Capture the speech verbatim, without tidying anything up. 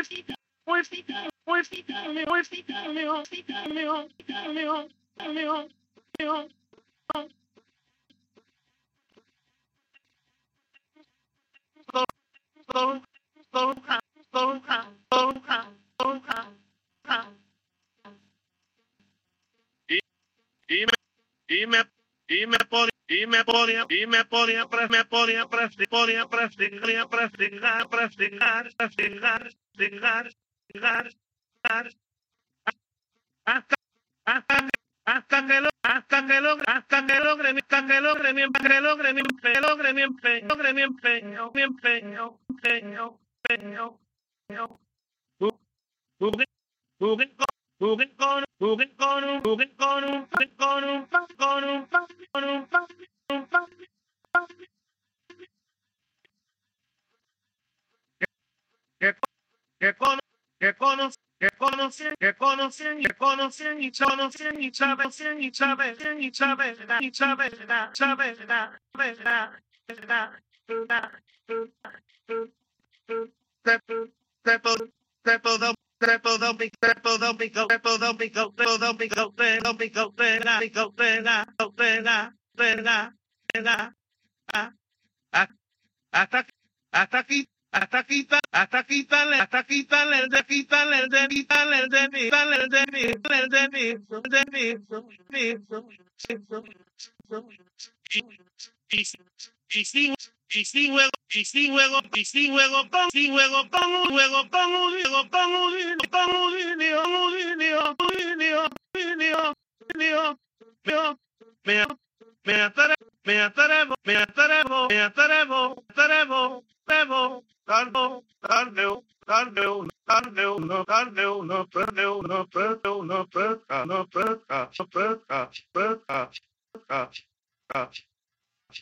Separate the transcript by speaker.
Speaker 1: y me y me y me podía y me podía y me podía pre, me podía practicar podía practicar practicar practicar practicar practicar practicar hasta hasta hasta que lo hasta que logre hasta que logre hasta que logre mi que logre mi que logre mi empeño logre mi empeño mi empeño empeño empeño jugué jugué con jugué con jugué con un jugué con un con un con un con un que que con que conoce que conocen que conocen que conocen y conocen y saben y saben y saben y saben saben de todo de todo de todo mi de todo mi de todo mi de todo mi de todo mi de la mi de la de la de la de la hasta hasta aquí hasta quitar hasta quitarle hasta quitarle el de quitarle el de quitarle el de mí quitarle el de mí el de mí el de mí y y si y si juego y si juego y si juego con si juego con un juego con un juego con un con un niño un niño un niño un niño niño me me ataré me atarebo me atarebo me atarebo atarebo atarebo Carno, carneo, carneo, carneo, no carneo, no carneo, no carneo, no perca, no perca, no perca, perca, perca, perca.